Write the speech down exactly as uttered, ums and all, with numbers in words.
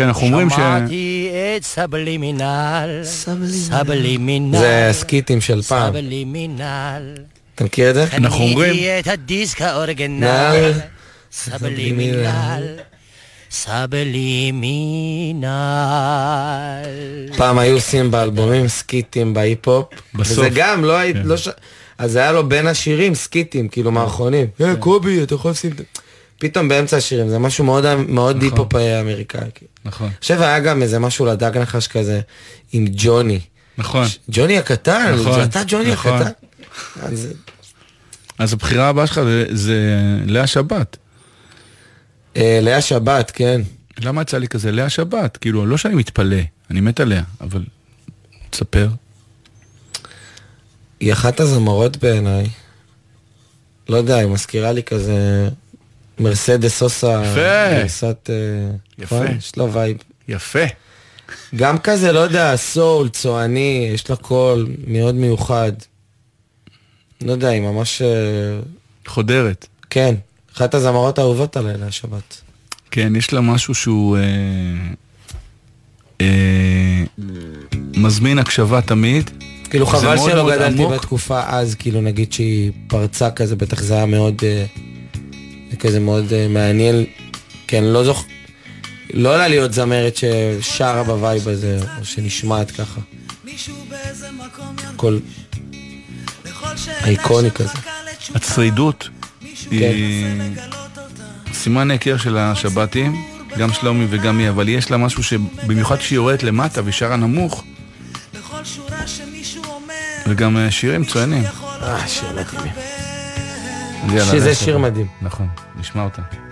כן, אנחנו אומרים ש... שמעתי את סבלימינל, סבלימינל. זה סקיטים של פעם. סבלימינל. אתה מכיר את זה? אנחנו אומרים... חניתי את הדיסק האורגנל, סבלימינל, סבלימינל. פעם היו עושים באלבומים סקיטים בהיפ-הופ. בסוף. וזה גם, לא היית... לא ש... אז היה לו בין השירים סקיטים, כאילו מערכונים. אה, קובי, אתה יכול לשים... פתאום באמצע השירים, זה משהו מאוד, מאוד היפ-הופ אמריקאי. נכון. עכשיו היה גם איזה משהו לדג נחש כזה, עם ג'וני. נכון. ג'וני הקטן, נכון. זה אתה ג'וני נכון. הקטן. אז... אז הבחירה הבאה שלך זה- זה לאה שבת. אה, לאה שבת, כן. למה יצא לי כזה? לאה שבת. כאילו, לא שאני מתפלא, אני מת עליה, אבל... תספר. היא אחת הזמרות בעיניי. לא יודע, היא מזכירה לי כזה... מרסדס סוסה. יפה. גרסת... אה, יפה. נכון? יש לה וייב. יפה. גם כזה, לא יודע, סול, צועני, יש לה קול מאוד מיוחד. לא יודע, היא ממש... אה, חודרת. כן, אחת הזמרות האהובות עליי להשבת. כן, יש לה משהו שהוא... אה, אה, מזמין הקשבה תמיד. כאילו זה חבל מאוד שלא מאוד גדלתי עמוק. בתקופה אז, כאילו נגיד שהיא פרצה כזה, בטח זה היה מאוד... אה, כזה מאוד אה, מעניין. כן, לא זוכ... לא עלה להיות זמרת ששרה בווייב הזה, או שנשמעת ככה. כל אייקוני כזה. הצרידות היא סימן היכר של השבתים, גם שלומי וגם היא, אבל יש לה משהו שבמיוחד כשהיא יורדת למטה ושרה נמוך, וגם אה, שירים צוענים. אה, שיר מדהים. אז יאללה, שזה לאה שיר שבת. מדהים. נכון, נשמע אותה.